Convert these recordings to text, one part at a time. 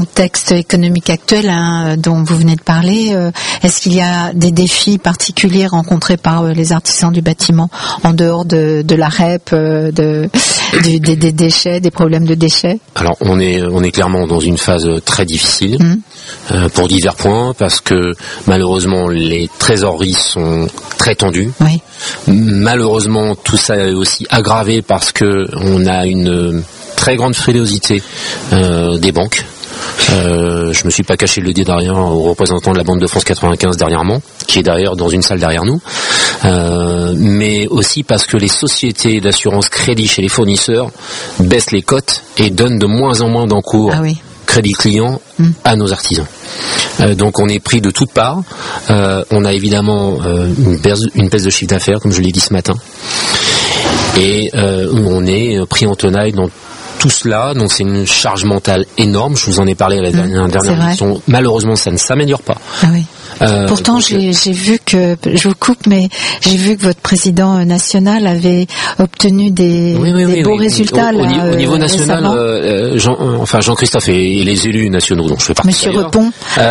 Contexte économique actuel dont vous venez de parler, est-ce qu'il y a des défis particuliers rencontrés par les artisans du bâtiment en dehors de la REP, des déchets, des problèmes de déchets? Alors on est clairement dans une phase très difficile pour divers points, parce que malheureusement les trésoreries sont très tendues. Oui. Malheureusement tout ça est aussi aggravé parce que on a une très grande frilosité des banques. Je me suis pas caché le nez derrière au représentant de la Banque de France 95 dernièrement, qui est d'ailleurs dans une salle derrière nous, mais aussi parce que les sociétés d'assurance crédit chez les fournisseurs baissent les cotes et donnent de moins en moins d'encours crédit client à nos artisans. Donc on est pris de toutes parts. On a évidemment une baisse de chiffre d'affaires, comme je l'ai dit ce matin, et on est pris en tenaille dans tout cela, donc c'est une charge mentale énorme. Je vous en ai parlé à la dernière émission. Malheureusement, ça ne s'améliore pas. Ah oui. Pourtant, j'ai vu que, je vous coupe, mais j'ai vu que votre président national avait obtenu des beaux résultats. Au niveau national, Jean-Christophe et les élus nationaux, dont je fais partie. Monsieur Repon.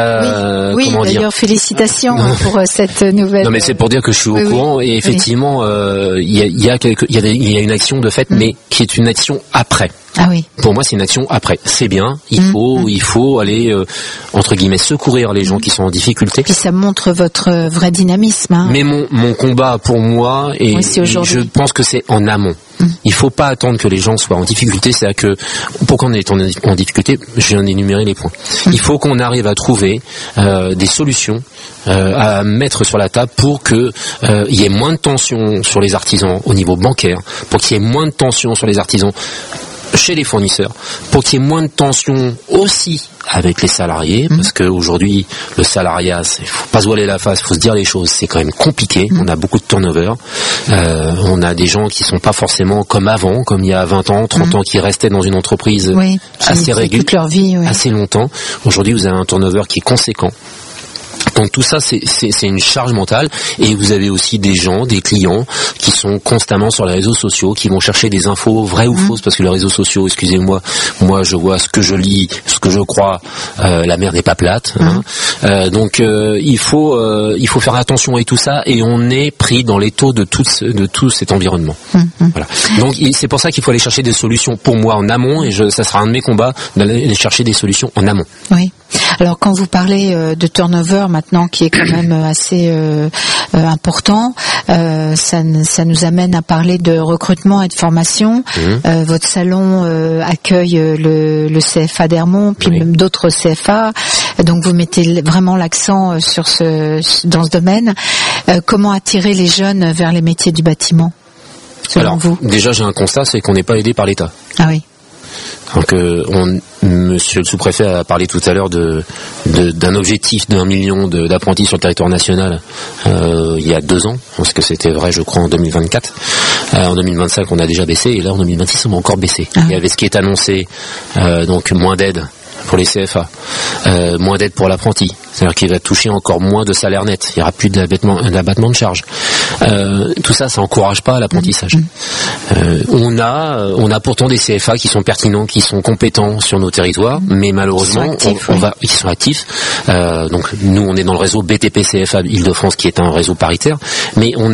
Oui, d'ailleurs, félicitations pour cette nouvelle. Non, mais c'est pour dire que je suis au courant, et effectivement, il y a une action de fait, mais qui est une action après. Ah oui. Pour moi, c'est une action après. C'est bien. Il faut aller entre guillemets secourir les gens qui sont en difficulté. Puis ça montre votre vrai dynamisme. Mais mon combat pour moi, et je pense que c'est en amont. Il faut pas attendre que les gens soient en difficulté. C'est-à-dire que pourquoi on est en difficulté, je viens d'énumérer les points. Il faut qu'on arrive à trouver des solutions à mettre sur la table pour que il y ait moins de tension sur les artisans au niveau bancaire, pour qu'il y ait moins de tension sur les artisans chez les fournisseurs, pour qu'il y ait moins de tension aussi avec les salariés, parce qu'aujourd'hui le salariat, il faut pas se voiler la face, il faut se dire les choses, c'est quand même compliqué. On a beaucoup de turnover, on a des gens qui sont pas forcément comme avant, comme il y a 20 ans, 30 ans, qui restaient dans une entreprise assez régulière, toute leur vie, assez longtemps. Aujourd'hui vous avez un turnover qui est conséquent. Donc tout ça, c'est une charge mentale, et vous avez aussi des gens, des clients qui sont constamment sur les réseaux sociaux, qui vont chercher des infos vraies ou fausses, parce que les réseaux sociaux, excusez-moi, moi je vois ce que je lis, ce que je crois, la mer n'est pas plate. Donc il faut faire attention à tout ça, et on est pris dans les taux de tout cet environnement. Voilà. Donc c'est pour ça qu'il faut aller chercher des solutions pour moi en amont, et ça sera un de mes combats d'aller chercher des solutions en amont. Oui. Alors quand vous parlez de turnover maintenant, qui est quand même assez important, ça nous amène à parler de recrutement et de formation. Votre salon accueille le CFA d'Hermont, puis même d'autres CFA. Donc vous mettez vraiment l'accent dans ce domaine. Comment attirer les jeunes vers les métiers du bâtiment, selon vous? Déjà, j'ai un constat, c'est qu'on n'est pas aidé par l'État. Ah oui. Donc monsieur le sous-préfet a parlé tout à l'heure d'un objectif d'1 million d'apprentis sur le territoire national il y a 2 ans, parce que c'était vrai je crois en 2024. En 2025 on a déjà baissé, et là en 2026 on va encore baisser. Et avec ce qui est annoncé, donc moins d'aide pour les CFA, moins d'aide pour l'apprenti, c'est-à-dire qu'il va toucher encore moins de salaire net, il n'y aura plus d'abattement de charges. Tout ça, ça encourage pas l'apprentissage. On a pourtant des CFA qui sont pertinents, qui sont compétents sur nos territoires, mais malheureusement, ils sont actifs. Donc nous, on est dans le réseau BTP CFA Île-de-France, qui est un réseau paritaire, mais on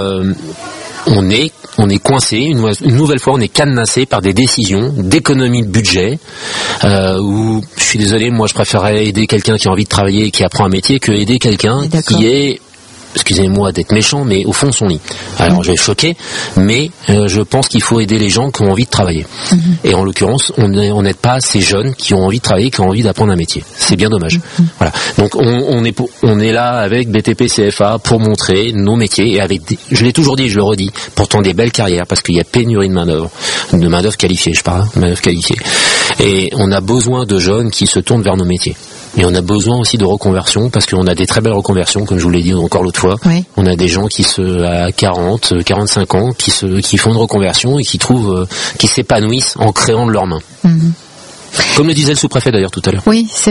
est coincé, une nouvelle fois on est cadenassé par des décisions d'économie de budget, où je suis désolé, moi je préférerais aider quelqu'un qui a envie de travailler et qui apprend un métier que aider quelqu'un qui est, excusez-moi d'être méchant, mais au fond de son lit. Alors je vais choquer, mais je pense qu'il faut aider les gens qui ont envie de travailler. Et en l'occurrence, on n'aide pas ces jeunes qui ont envie de travailler, qui ont envie d'apprendre un métier. C'est bien dommage. Voilà. Donc on est là avec BTP CFA pour montrer nos métiers, et avec je l'ai toujours dit, je le redis, pourtant des belles carrières, parce qu'il y a pénurie de main-d'œuvre qualifiée, je parle, main-d'œuvre qualifiée. Et on a besoin de jeunes qui se tournent vers nos métiers. Et on a besoin aussi de reconversion, parce qu'on a des très belles reconversions, comme je vous l'ai dit encore l'autre fois. On a des gens à 40, 45 ans, qui font une reconversion et qui s'épanouissent en créant de leurs mains. Comme le disait le sous-préfet d'ailleurs tout à l'heure. Oui, c'est vrai.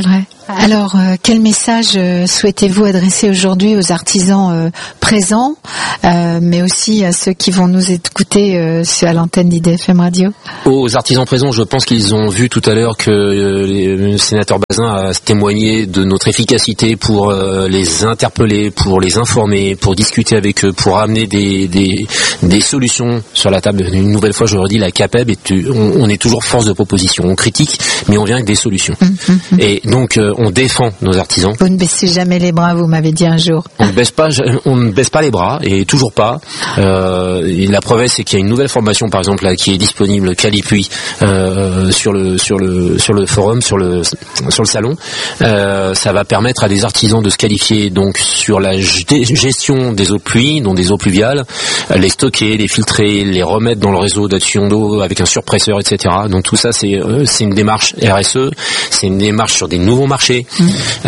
Alors, quel message souhaitez-vous adresser aujourd'hui aux artisans présents, mais aussi à ceux qui vont nous écouter à l'antenne d'IDFM Radio? Aux artisans présents, je pense qu'ils ont vu tout à l'heure que le sénateur Bazin a témoigné de notre efficacité pour les interpeller, pour les informer, pour discuter avec eux, pour amener des solutions sur la table. Une nouvelle fois, je redis, la CAPEB, on est toujours force de proposition. On critique, mais on vient avec des solutions. Et donc, on défend nos artisans. Vous ne baissez jamais les bras, vous m'avez dit un jour. On ne baisse pas les bras, et toujours pas. Et la preuve, c'est qu'il y a une nouvelle formation, par exemple, là, qui est disponible, Calipui, sur le forum, sur le salon. Ça va permettre à des artisans de se qualifier donc sur la gestion des eaux de pluie, donc des eaux pluviales, les stocker, les filtrer, les remettre dans le réseau d'action d'eau avec un surpresseur, etc. Donc tout ça, c'est une démarche RSE, c'est une démarche sur des nouveaux marchés. Pourquoi ?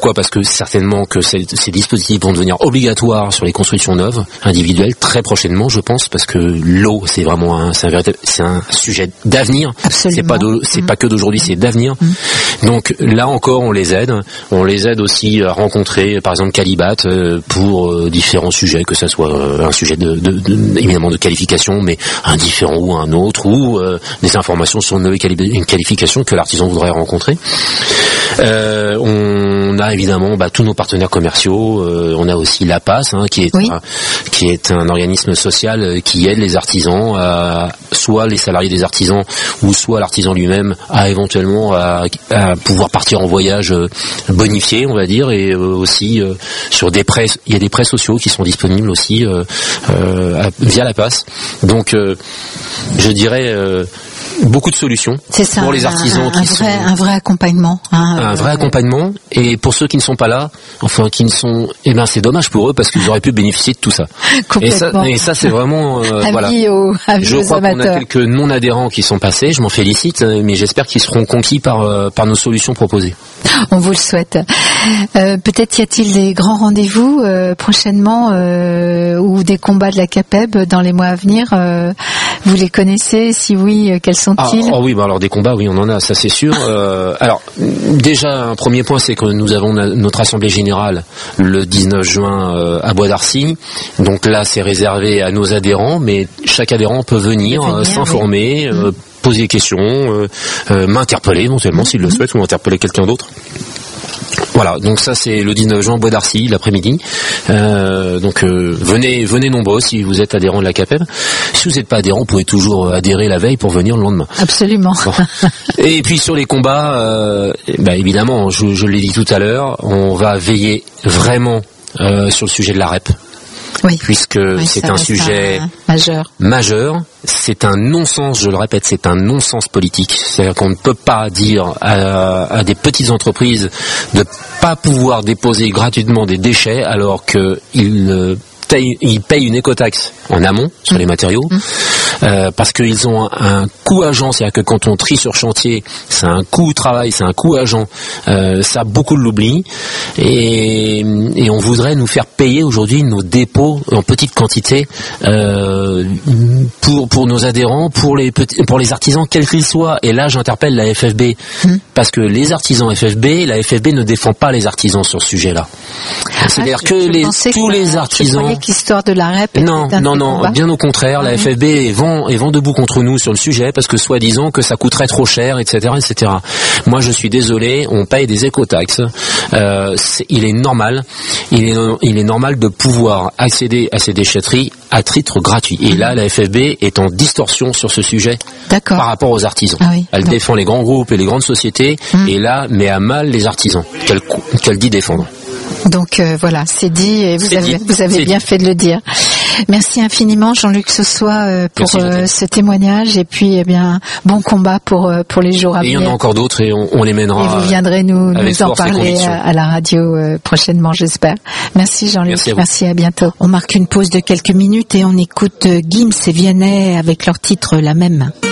Parce que certainement que ces dispositifs vont devenir obligatoires sur les constructions neuves, individuelles, très prochainement, je pense, parce que l'eau, c'est vraiment c'est un sujet d'avenir. Absolument. C'est pas que d'aujourd'hui, c'est d'avenir. Donc là encore, on les aide aussi à rencontrer, par exemple, Calibat pour différents sujets, que ça soit un sujet évidemment de qualification, mais un différent ou un autre, ou des informations sur une qualification que l'artisan voudrait rencontrer. On a évidemment tous nos partenaires commerciaux. On a aussi l'APAS, qui est un organisme social qui aide les artisans, soit les salariés des artisans, ou soit l'artisan lui-même, à éventuellement à pouvoir partir en voyage bonifié, on va dire, et aussi sur des prêts. Il y a des prêts sociaux qui sont disponibles aussi via l'APAS. Donc, je dirais beaucoup de solutions pour les artisans un vrai accompagnement. Un vrai accompagnement, et pour ceux qui ne sont pas là, c'est dommage pour eux parce qu'ils auraient pu bénéficier de tout ça. Et ça c'est vraiment voilà. Je crois qu'on a quelques non-adhérents qui sont passés, je m'en félicite, mais j'espère qu'ils seront conquis par nos solutions proposées. On vous le souhaite. Peut-être y a-t-il des grands rendez-vous prochainement ou des combats de la CAPEB dans les mois à venir. Vous les connaissez? Si oui, quels sont-ils? Oui, alors des combats, oui, on en a, ça c'est sûr. Alors déjà, un premier point, c'est que nous avons notre assemblée générale le 19 juin à Bois d'Arcy. Donc là, c'est réservé à nos adhérents, mais chaque adhérent peut venir s'informer, poser des questions, m'interpeller éventuellement s'il le souhaite, ou interpeller quelqu'un d'autre. Voilà, donc ça c'est le 19 juin, Bois d'Arcy, l'après-midi. Donc venez nombreux si vous êtes adhérent de la CAPEB. Si vous n'êtes pas adhérent, vous pouvez toujours adhérer la veille pour venir le lendemain. Absolument. Bon. Et puis sur les combats, évidemment, je l'ai dit tout à l'heure, on va veiller vraiment sur le sujet de la REP. Oui. Puisque c'est un sujet majeur. C'est un non-sens, je le répète, c'est un non-sens politique. C'est-à-dire qu'on ne peut pas dire à des petites entreprises de pas pouvoir déposer gratuitement des déchets alors qu'ils payent une écotaxe en amont sur les matériaux, parce qu'ils ont un coût agent, c'est-à-dire que quand on trie sur chantier, c'est un coût travail, c'est un coût agent, ça beaucoup de l'oubli, et on voudrait nous faire payer aujourd'hui nos dépôts en petite quantité pour nos adhérents, pour les artisans quels qu'ils soient. Et là, j'interpelle la FFB, parce que les artisans la FFB ne défend pas les artisans sur ce sujet-là. C'est-à-dire tous les artisans. L'histoire de la REP. Non, bien au contraire, la FFB est vent debout contre nous sur le sujet parce que soi-disant que ça coûterait trop cher, etc., etc. Moi, je suis désolé, on paye des écotaxes. Il est normal de pouvoir accéder à ces déchetteries à titre gratuit. Et là, la FFB est en distorsion sur ce sujet par rapport aux artisans. Elle défend les grands groupes et les grandes sociétés, et là, met à mal les artisans qu'elle dit défendre. Donc voilà, c'est dit, et vous avez bien fait de le dire. Merci infiniment Jean-Luc Sossois pour ce témoignage, et puis bon combat pour les jours à venir. Et il y en a encore d'autres, et on les mènera. Et vous viendrez nous en parler à la radio prochainement, j'espère. Merci Jean-Luc, merci, à bientôt. On marque une pause de quelques minutes et on écoute Gims et Vianney avec leur titre La Même.